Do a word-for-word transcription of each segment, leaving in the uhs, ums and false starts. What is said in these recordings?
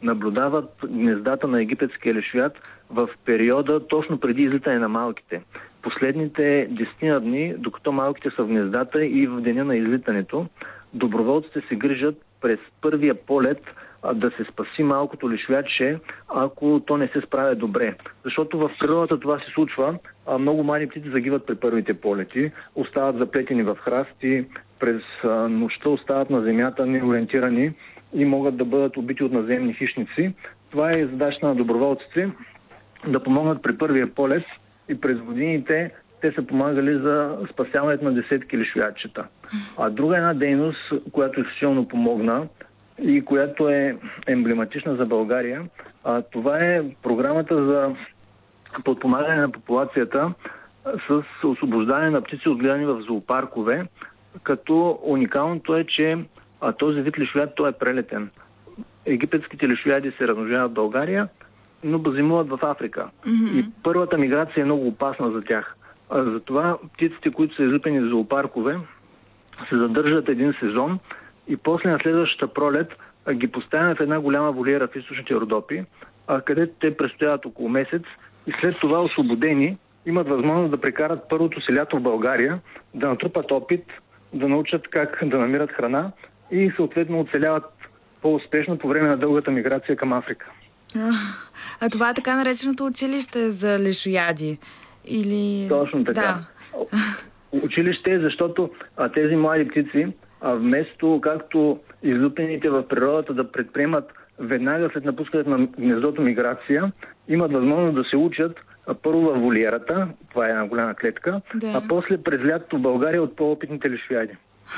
наблюдават гнездата на египетския лешояд в периода точно преди излитане на малките. Последните десетина дни, докато малките са в гнездата и в деня на излитането, доброволците се грижат през първия полет да се спаси малкото лешоядче, ако то не се справя добре. Защото в природата това се случва, а много мали птици загиват при първите полети, остават заплетени в храсти, през нощта остават на земята неориентирани и могат да бъдат убити от наземни хищници. Това е задача на доброволците да помогнат при първия полет и през годините те са помагали за спасяването на десетки лешоядчета. А друга една дейност, която изключително помогна и която е емблематична за България, а, това е програмата за подпомагане на популацията с освобождаване на птици, отгледани в зоопаркове, като уникалното е, че а, този вид лешояд той е прелетен. Египетските лешояди се размножават в България, но базимуват в Африка. Mm-hmm. И първата миграция е много опасна за тях. А, затова птиците, които са излюпени в зоопаркове, се задържат един сезон и после на следващата пролет а, ги поставяме в една голяма волиера в източните Родопи, а, където те престояват около месец и след това освободени имат възможност да прекарат първото си лято в България, да натрупат опит, да научат как да намират храна и съответно оцеляват по-успешно по време на дългата миграция към Африка. А, а това е така нареченото училище за лешояди? Или... Точно така. Да. Училище е, защото а, тези млади птици, а, вместо както излюпените в природата да предприемат веднага след напускането на гнездото миграция, имат възможност да се учат а, първо във волиерата, това е една голяма клетка, да. а после през лятото в България от по-опитните лешояди.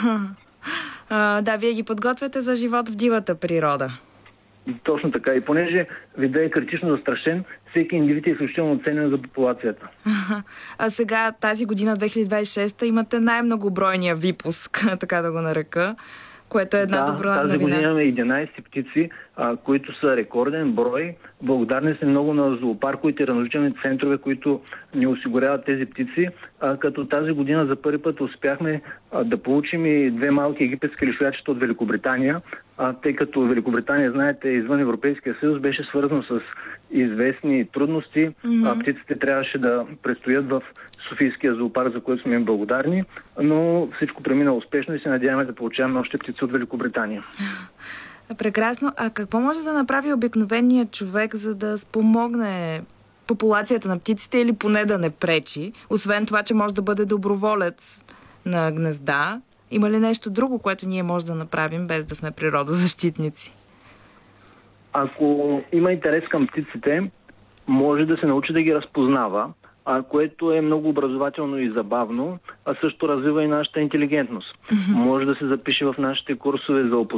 А, да, вие ги подготвяте за живот в дивата природа. Точно така. И понеже видът е критично застрашен, всеки индивид е изключително ценен за популацията. А сега, тази година, две хиляди двадесет и шеста, имате най-многобройния випуск, така да го нарека, което е една да, добра тази новина. година имаме единадесет птици, а, които са рекорден брой. Благодарни сме много на зоопарковите размножителни центрове, които ни осигуряват тези птици. А, като тази година за първи път успяхме а, да получим и две малки египетски лешоядчета от Великобритания, а, тъй като Великобритания, знаете, извън Европейския съюз, беше свързано с известни трудности. Mm-hmm. А, птиците трябваше да престоят в Софийския зоопарк, за което сме им благодарни, но всичко премина успешно и се надяваме да получаваме още птици от Великобритания. Прекрасно. А какво може да направи обикновеният човек, за да спомогне популацията на птиците или поне да не пречи? Освен това, че може да бъде доброволец на гнезда, има ли нещо друго, което ние може да направим, без да сме природозащитници? Ако има интерес към птиците, може да се научи да ги разпознава, а, което е много образователно и забавно, а също развива и нашата интелигентност. Mm-hmm. Може да се запише в нашите курсове за опознаване